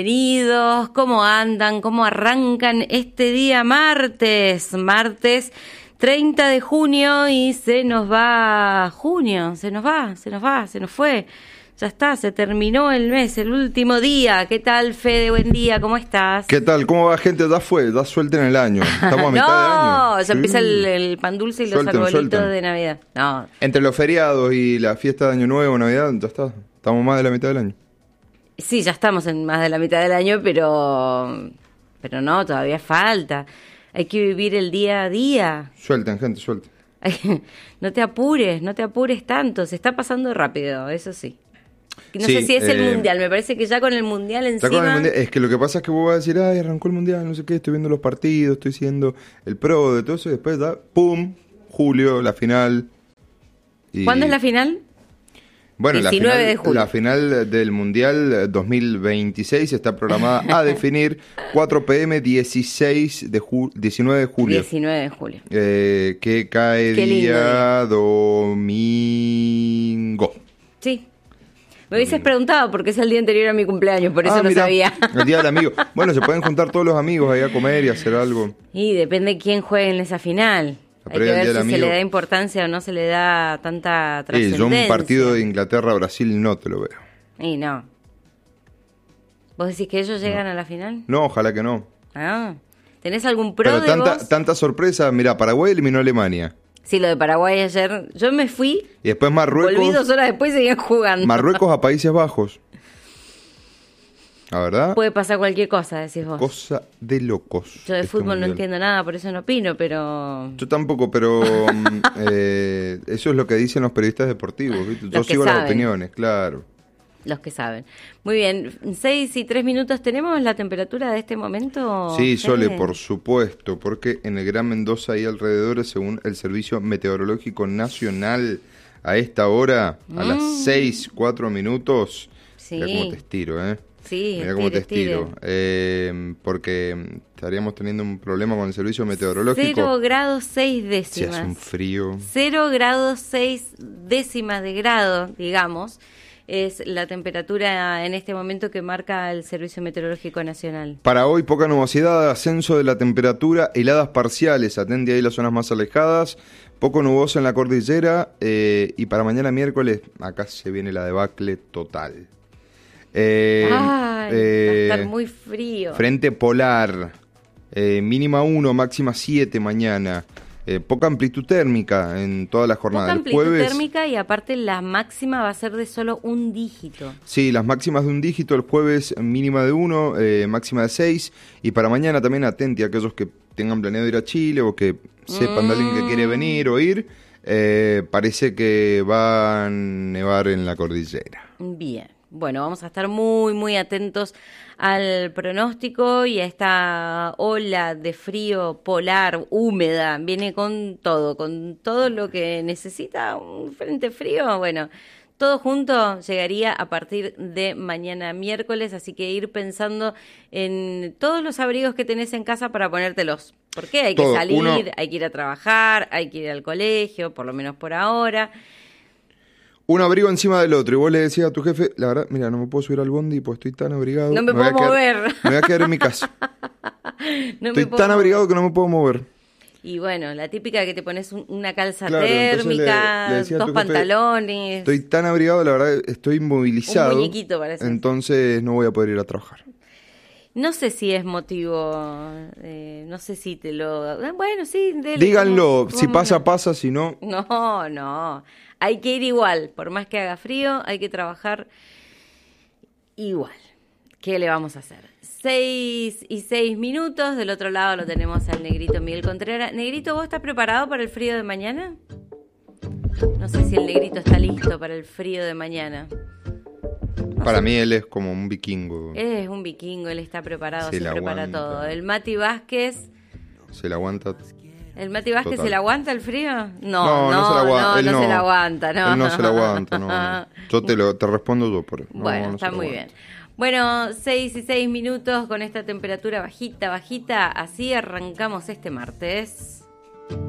Bienvenidos, ¿cómo andan? ¿Cómo arrancan este día martes? Martes 30 de junio y se nos va junio, se nos fue. Ya está, se terminó el mes, el último día. ¿Qué tal, Fede? Buen día, ¿cómo estás? ¿Qué tal? ¿Cómo va, gente? Da suelta en el año. Estamos a mitad de año. No, ya Sí. empieza el pan dulce y los arbolitos de Navidad. No. Entre los feriados y la fiesta de Año Nuevo, Navidad, ya está. Estamos más de la mitad del año. Sí, ya estamos en más de la mitad del año, pero no, todavía falta. Hay que vivir el día a día. Suelten, gente, suelten. No te apures tanto. Se está pasando rápido, eso sí. No Sí, sé si es el Mundial, me parece que ya con el Mundial encima... Es que lo que pasa es que vos vas a decir, ay, arrancó el Mundial, no sé qué, estoy viendo los partidos, estoy siguiendo el pro de todo eso, y después da, ¡pum! Julio, la final. Y... ¿Cuándo es la final? Bueno, 19 de julio. La final del Mundial 2026 está programada a definir 4 p.m. 19 de julio. 19 de julio. Que cae Qué día domingo. Sí. Me hubieses preguntado porque es el día anterior a mi cumpleaños, por eso no mirá, sabía. El día del amigo. Bueno, se pueden juntar todos los amigos ahí a comer y hacer algo. Y depende quién juegue en esa final. Hay que ver si se le da importancia o no se le da tanta trascendencia. Yo un partido de Inglaterra-Brasil no te lo veo. Y no. ¿Vos decís que ellos llegan a la final? No, ojalá que no. Ah. ¿Tenés algún pro Pero de vos? tanta sorpresa. Mira, Paraguay eliminó a Alemania. Sí, lo de Paraguay ayer. Yo me fui. Y después Marruecos. Volví 2 horas después y seguían jugando. Marruecos a Países Bajos. ¿La verdad? Puede pasar cualquier cosa, decís vos. Cosa de locos. Yo de fútbol mundial. no entiendo nada, por eso no opino, pero... Yo tampoco, pero eso es lo que dicen los periodistas deportivos, ¿viste? Yo sigo saben. las opiniones, claro. Los que saben. Muy bien, 6:03. ¿Tenemos la temperatura de este momento? Sí, Sole, Fede? por supuesto, porque en el Gran Mendoza y alrededores, según el Servicio Meteorológico Nacional, a esta hora, a las 6:04, Sí. mira cómo te estiro, Sí, mira cómo te estiro, porque estaríamos teniendo un problema con el Servicio Meteorológico. 0 grados 6 Si décimas. hace un frío. 0 grados 6 décimas de grado, digamos, es la temperatura en este momento que marca el Servicio Meteorológico Nacional. Para hoy, poca nubosidad, ascenso de la temperatura, heladas parciales, atende ahí las zonas más alejadas, poco nuboso en la cordillera, y para mañana miércoles, acá se viene la debacle total. Va a estar muy frío. Frente polar, mínima 1, máxima 7 mañana. Poca amplitud térmica en toda la jornada. Poca El amplitud jueves, térmica y aparte la máxima va a ser de solo un dígito. sí, las máximas de un dígito. El jueves mínima de 1, máxima de 6. Y para mañana también atente a aquellos que tengan planeado ir a Chile o que sepan de alguien que quiere venir o ir. Parece que va a nevar en la cordillera. Bien. Bueno, vamos a estar muy, muy atentos al pronóstico y a esta ola de frío polar, húmeda. Viene con todo lo que necesita un frente frío. Bueno, todo junto llegaría a partir de mañana miércoles, así que ir pensando en todos los abrigos que tenés en casa para ponértelos. Porque hay que salir, hay que ir a trabajar, hay que ir al colegio, por lo menos por ahora. Un abrigo encima del otro. Y vos le decías a tu jefe, la verdad, mira, no me puedo subir al bondi pues estoy tan abrigado. No me puedo mover. Me voy a quedar en mi casa. Estoy tan abrigado que no me puedo mover. Y bueno, la típica que te pones una calza Claro, térmica, le decía a tu 2 jefe, pantalones. Estoy tan abrigado, la verdad, estoy inmovilizado. Un muñequito parece. Entonces no voy a poder ir a trabajar. No sé si es motivo, no sé si te lo... Bueno, sí. Díganlo, si pasa, pasa, si no... No. Hay que ir igual, por más que haga frío, hay que trabajar igual. ¿Qué le vamos a hacer? 6:06. Del otro lado lo tenemos al negrito Miguel Contreras. Negrito, ¿vos estás preparado para el frío de mañana? No sé si el negrito está listo para el frío de mañana. Para mí él es como un vikingo. Él es un vikingo, él está preparado, Se se la prepara aguanta. todo. El Mati Vázquez... Se la aguanta. ¿El Mati Vázquez Total. se la aguanta el frío? No se la aguanta. Él no se la aguanta, no. Él no se la aguanta, no. Yo te respondo yo por eso. Bueno, no está se la muy aguanta. bien. Bueno, 6:06 con esta temperatura bajita, así arrancamos este martes.